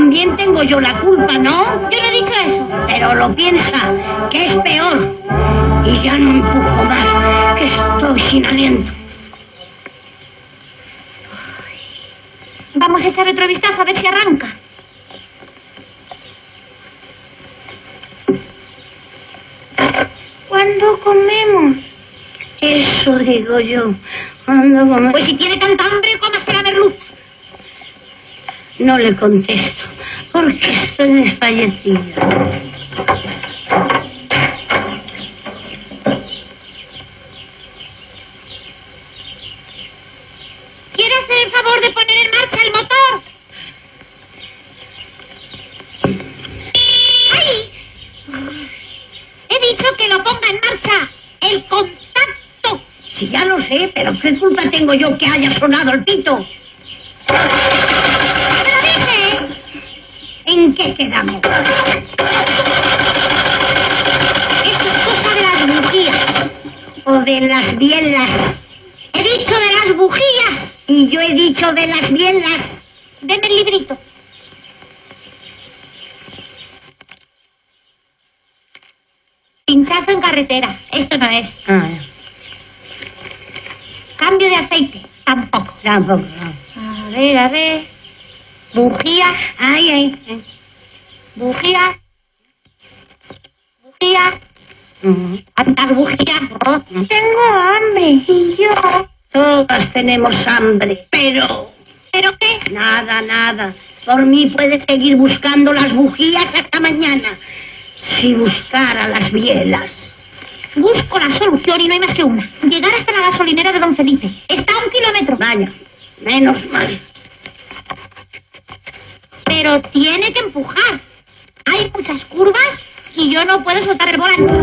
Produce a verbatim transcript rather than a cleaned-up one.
también tengo yo la culpa, ¿no? Yo no he dicho eso. Pero lo piensa, que es peor. Y ya no empujo más, que estoy sin aliento. Vamos a echar otro vistazo a ver si arranca. ¿Cuándo comemos? Eso digo yo. ¿Cuándo comemos? Pues si tiene tanta hambre, cómase la merluza. No le contesto, porque estoy desfallecida. ¿Quiere hacer el favor de poner en marcha el motor? ¡Ay! He dicho que lo ponga en marcha. ¡El contacto! Si ya lo sé, pero ¿qué culpa tengo yo que haya sonado el pito? ¡Pero avise! ¿En qué quedamos? Esto es cosa de las bujías. O de las bielas. He dicho de las bujías. Y yo he dicho de las bielas. Deme el librito. Pinchazo en carretera. Esto no es. Ah, Cambio de aceite. Tampoco. tampoco. No. A ver, a ver. Bujías. Ay, ay. Bujías. Bujías. Uh-huh. ¿Cuántas bujías? Oh. Tengo hambre. Y yo. Todas tenemos hambre. Pero... ¿Pero qué? Nada, nada. Por mí puedes seguir buscando las bujías hasta mañana. Si buscara las bielas. Busco la solución y no hay más que una. Llegar hasta la gasolinera de Don Felipe. Está a un kilómetro. Vaya, menos mal. Pero tiene que empujar. Hay muchas curvas y yo no puedo soltar el volante.